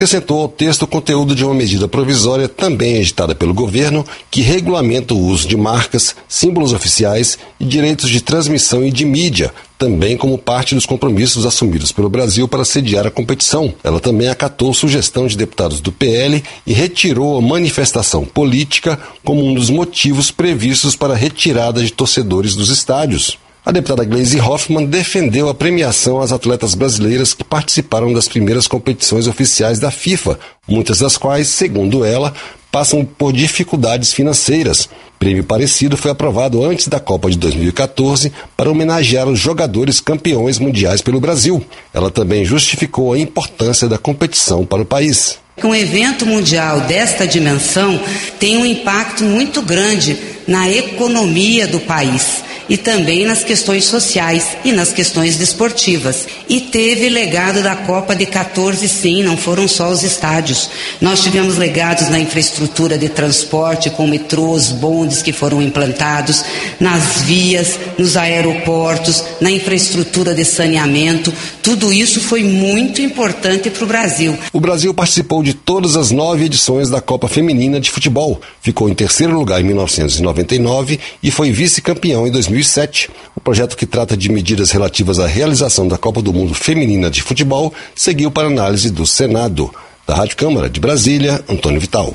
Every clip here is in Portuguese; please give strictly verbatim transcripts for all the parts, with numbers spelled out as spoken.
acrescentou ao texto o conteúdo de uma medida provisória também editada pelo governo que regulamenta o uso de marcas, símbolos oficiais e direitos de transmissão e de mídia, também como parte dos compromissos assumidos pelo Brasil para sediar a competição. Ela também acatou sugestão de deputados do P L e retirou a manifestação política como um dos motivos previstos para a retirada de torcedores dos estádios. A deputada Gleisi Hoffmann defendeu a premiação às atletas brasileiras que participaram das primeiras competições oficiais da FIFA, muitas das quais, segundo ela, passam por dificuldades financeiras. Prêmio parecido foi aprovado antes da Copa de dois mil e quatorze para homenagear os jogadores campeões mundiais pelo Brasil. Ela também justificou a importância da competição para o país. Um evento mundial desta dimensão tem um impacto muito grande na economia do país e também nas questões sociais e nas questões desportivas. E teve legado da Copa de quatorze, sim, não foram só os estádios. Nós tivemos legados na infraestrutura de transporte, com metrôs, bondes que foram implantados, nas vias, nos aeroportos, na infraestrutura de saneamento. Tudo isso foi muito importante para o Brasil. O Brasil participou de todas as nove edições da Copa Feminina de Futebol. Ficou em terceiro lugar em mil novecentos e noventa e nove e foi vice-campeão em dois mil e sete. O projeto, que trata de medidas relativas à realização da Copa do Mundo Feminina de Futebol, seguiu para análise do Senado. Da Rádio Câmara de Brasília, Antônio Vital.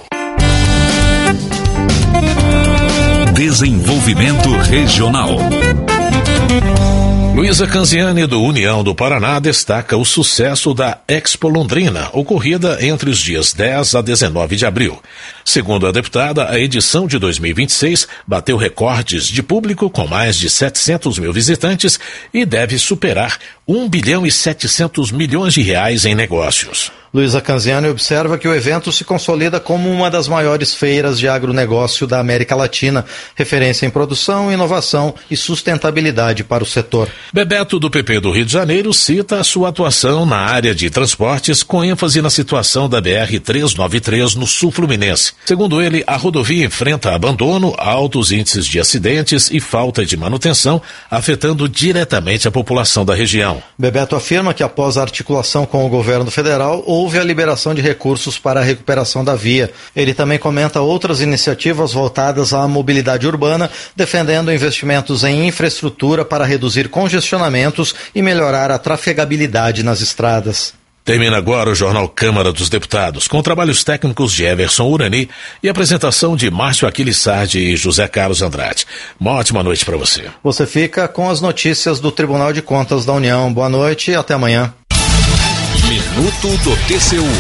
Desenvolvimento Regional. Luísa Canziani, do União do Paraná, destaca o sucesso da Expo Londrina, ocorrida entre os dias dez a dezenove de abril. Segundo a deputada, a edição de dois mil e vinte e seis bateu recordes de público com mais de setecentos mil visitantes e deve superar um bilhão e setecentos milhões de reais em negócios. Luísa Canziani observa que o evento se consolida como uma das maiores feiras de agronegócio da América Latina, referência em produção, inovação e sustentabilidade para o setor. Bebeto, do P P do Rio de Janeiro, cita a sua atuação na área de transportes, com ênfase na situação da B R trezentos e noventa e três no sul fluminense. Segundo ele, a rodovia enfrenta abandono, altos índices de acidentes e falta de manutenção, afetando diretamente a população da região. Bebeto afirma que, após a articulação com o governo federal, houve a liberação de recursos para a recuperação da via. Ele também comenta outras iniciativas voltadas à mobilidade urbana, defendendo investimentos em infraestrutura para reduzir congestionamentos e melhorar a trafegabilidade nas estradas. Termina agora o Jornal Câmara dos Deputados, com trabalhos técnicos de Everson Urani e apresentação de Márcio Aquiles Sardi e José Carlos Andrade. Uma ótima noite para você. Você fica com as notícias do Tribunal de Contas da União. Boa noite e até amanhã. Minuto do T C U.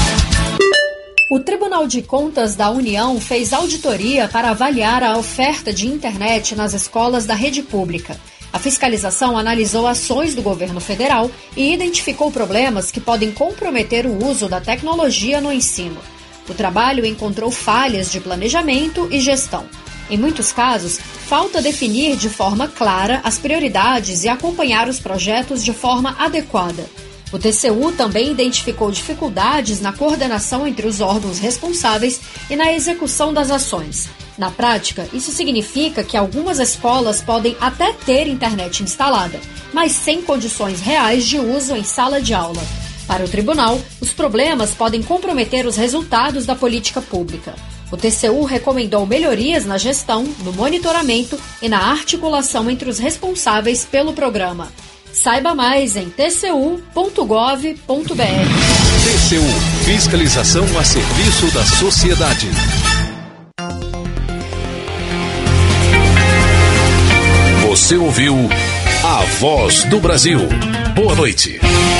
O Tribunal de Contas da União fez auditoria para avaliar a oferta de internet nas escolas da rede pública. A fiscalização analisou ações do governo federal e identificou problemas que podem comprometer o uso da tecnologia no ensino. O trabalho encontrou falhas de planejamento e gestão. Em muitos casos, falta definir de forma clara as prioridades e acompanhar os projetos de forma adequada. O T C U também identificou dificuldades na coordenação entre os órgãos responsáveis e na execução das ações. Na prática, isso significa que algumas escolas podem até ter internet instalada, mas sem condições reais de uso em sala de aula. Para o tribunal, os problemas podem comprometer os resultados da política pública. O T C U recomendou melhorias na gestão, no monitoramento e na articulação entre os responsáveis pelo programa. Saiba mais em t c u ponto gov ponto b r. T C U, fiscalização a serviço da sociedade. Você ouviu A Voz do Brasil. Boa noite.